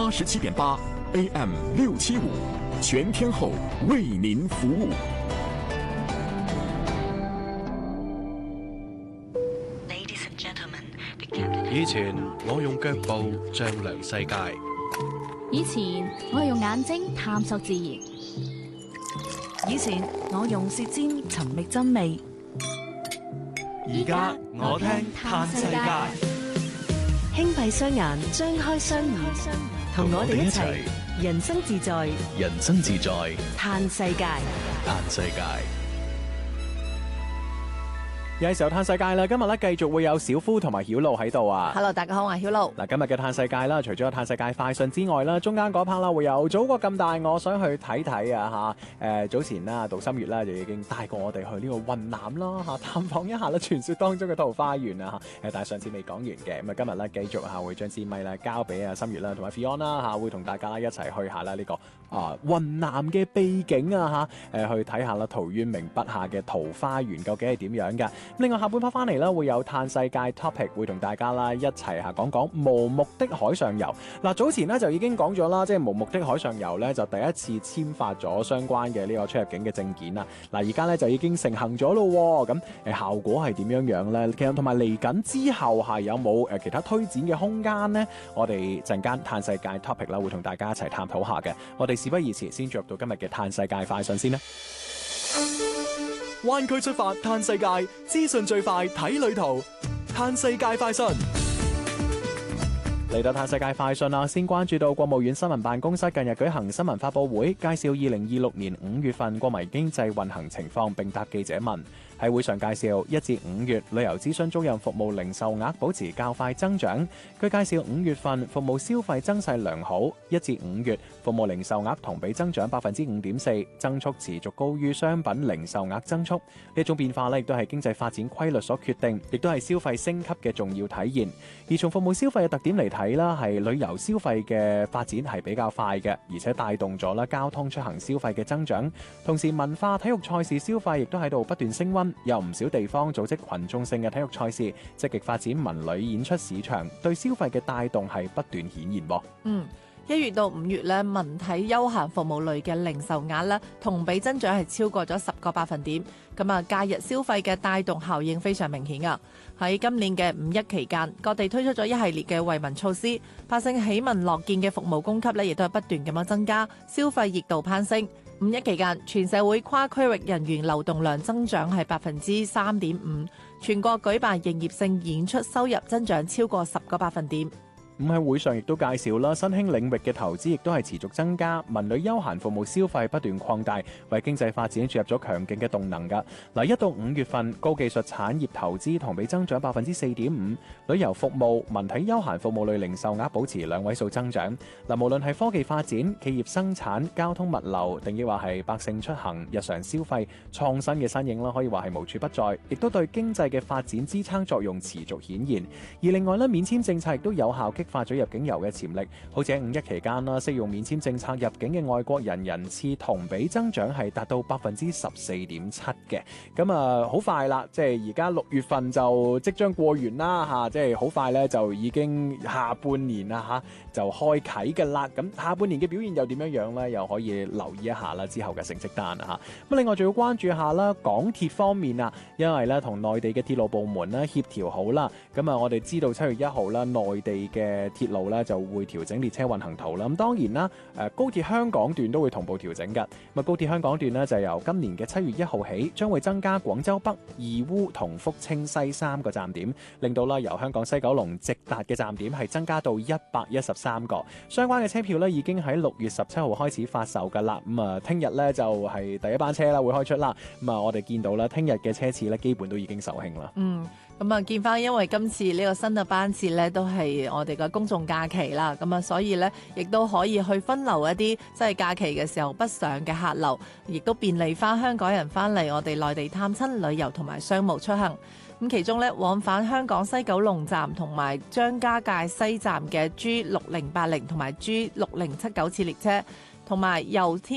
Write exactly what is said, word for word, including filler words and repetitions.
八十七點八 A M 六七五，全天候為您服務。 以前我用腳步丈量世界， 以前我係用眼睛探索自然， 以前我用舌尖尋覓真味， 而家我聽嘆世界。 輕閉雙眼，張開雙耳，同我哋一齊人生自在， 人生自在嘆世界， 嘆世界。 有時候嘆世界啦，今日咧繼續會有小夫同埋曉露喺度啊。 Hello， 大家好，我係曉露。 嗱，今日嘅嘆世界啦，除咗有嘆世界快訊之外啦，中間嗰 part 啦會有祖國咁大，我想去睇睇啊嚇。誒早前啦，杜心月啦就已經帶過我哋去呢個雲南啦嚇，探訪一下啦傳說當中嘅桃花源啊嚇。誒但係上次未講完嘅，咁啊今日咧繼續嚇會將支咪咧交俾啊心月啦同埋 Fion 啦嚇，會同大家一齊去下啦呢個啊雲南嘅秘境啊嚇，誒去睇下啦陶淵明筆下嘅桃花源究竟係點樣㗎。另外下半 part 翻嚟啦，會有嘆世界 topic， 會同大家啦一齊嚇講講無目的海上遊。嗱，早前咧就已經講咗啦，即係無目的海上遊咧就第一次簽發咗相關嘅呢個出入境嘅證件啦。嗱，而家咧就已經成行咗咯，咁誒效果係點樣樣咧？其實同埋嚟緊之後係有冇誒其他推展嘅空間呢？我哋陣間嘆世界 topic 啦，會同大家一齊探討下嘅。我哋事不宜遲，先進入到今日嘅嘆世界快訊先啦。 灣區出發嘆世界，資訊最快睇旅途。嘆世界快訊嚟到嘆世界快訊啦，先關注到國務院新聞辦公室近日舉行新聞發佈會，介紹二零二六年五月份國民經濟運行情況，並答記者問。喺會上介紹，一至五月旅遊諮詢租賃服務零售額保持較快增長。據介紹，五月份服務消費增勢良好，一至五月服務零售額同比增長百分之五點四，增速持續高於商品零售額增速。呢種變化呢，亦都係經濟發展規律所決定，亦都係消費升級嘅重要體現。而從服務消費嘅特點嚟睇啦，係旅遊消費嘅發展係比較快嘅，而且帶動咗啦交通出行消費嘅增長。同時，文化體育賽事消費亦都喺度不斷升溫。有唔少地方組織群眾性嘅體育賽事，積極發展文旅演出市場，對消費嘅帶動係不斷顯現。 嗯，一月到五月咧，文體休閒服務類嘅零售額咧，同比增長係超過咗十個百分點。咁啊，假日消費嘅帶動效應非常明顯啊！喺今年嘅五一期間，各地推出咗一系列嘅惠民措施，百姓喜聞樂見嘅服務供給咧，亦都係不斷咁樣增加，消費熱度攀升。五一期間，全社會跨區域人員流動量增長係百分之三點五，全國舉辦營業性演出收入增長超過十個百分點。 咁喺會上亦都介紹啦，新興領域嘅投資亦都係持續增加，文旅休閒服務消費不斷擴大，為經濟發展注入咗強勁嘅動能㗎。嗱，一到五月份高技術產業投資同比增長百分之四點五，旅遊服務、文體休閒服務類零售額保持兩位數增長。嗱，無論係科技發展、企業生產、交通物流，定抑或係百姓出行、日常消費，創新嘅身影啦，可以話係無處不在，亦都對經濟嘅發展支撐作用持續顯現。而另外咧，免簽政策亦都有效激發咗入境遊嘅潛力，好似喺五一期間啦，適用免簽政策入境嘅外國人人次同比增長係達到百分之十四點七嘅。咁啊，好快啦，即係而家六月份就即將過完啦嚇，即係好快咧就已經下半年啦嚇，就開啓嘅啦。咁下半年嘅表現又點樣樣咧？又可以留意一下啦，之後嘅成績單啊嚇。咁另外仲要關注下啦，港鐵方面啊，因為咧同內地嘅鐵路部門咧協調好啦。咁啊，我哋知道七月一號啦，內地嘅鐵路咧就會調整列車運行圖啦。咁當然啦，誒高鐵香港段都會同步調整㗎。咁高鐵香港段咧就由今年嘅七月一號起，將會增加廣州北、義烏同福清西三個站點，令到啦由香港西九龍直達嘅站點係增加到一百一十三個。相關嘅車票咧已經喺六月十七號開始發售㗎啦。咁啊，聽日咧就係第一班車啦會開出啦。咁啊，我哋見到啦，聽日嘅車次咧基本都已經售罄啦。 嗯。咁啊，見翻因為今次呢個新嘅班次咧，都係我哋嘅公眾假期啦，咁啊，所以咧，亦都可以去分流一啲即係假期嘅時候北上嘅客流，亦都便利翻香港人翻嚟我哋內地探親旅遊同埋商務出行。咁其中咧，往返香港西九龍站同埋張家界西站嘅 G 六零八零同埋 G 六零七九次列車，同埋由天